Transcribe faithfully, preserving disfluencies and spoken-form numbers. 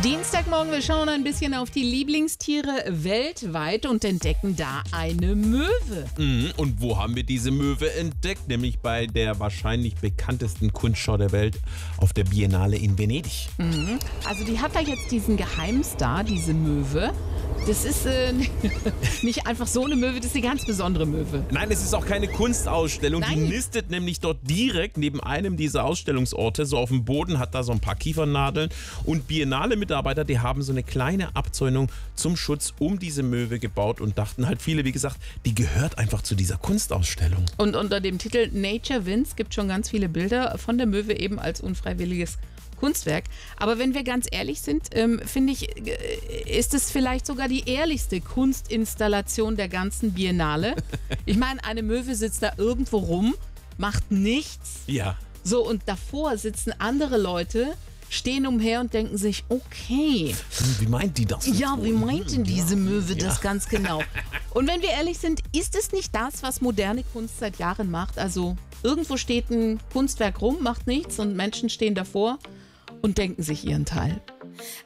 Dienstagmorgen, wir schauen ein bisschen auf die Lieblingstiere weltweit und entdecken da eine Möwe. Mhm. Und wo haben wir diese Möwe entdeckt? Nämlich bei der wahrscheinlich bekanntesten Kunstschau der Welt auf der Biennale in Venedig. Mhm. Also die hat da jetzt diesen Geheimstar, diese Möwe. Das ist äh, nicht einfach so eine Möwe, das ist eine ganz besondere Möwe. Nein, es ist auch keine Kunstausstellung. Nein. Die nistet nämlich dort direkt neben einem dieser Ausstellungsorte. So auf dem Boden hat da so ein paar Kiefernadeln. Und Biennale-Mitarbeiter, die haben so eine kleine Abzäunung zum Schutz um diese Möwe gebaut und dachten halt viele, wie gesagt, die gehört einfach zu dieser Kunstausstellung. Und unter dem Titel Nature Wins gibt schon ganz viele Bilder von der Möwe eben als unfreiwilliges Kunstwerk. Aber wenn wir ganz ehrlich sind, ähm, finde ich, äh, ist es vielleicht sogar die ehrlichste Kunstinstallation der ganzen Biennale. Ich meine, eine Möwe sitzt da irgendwo rum, macht nichts. Ja. So, und davor sitzen andere Leute, stehen umher und denken sich, okay. Wie meint die das? Ja, wie meint denn diese Möwe das Ja. ganz genau? Und wenn wir ehrlich sind, ist es nicht das, was moderne Kunst seit Jahren macht? Also irgendwo steht ein Kunstwerk rum, macht nichts und Menschen stehen davor und denken sich ihren Teil.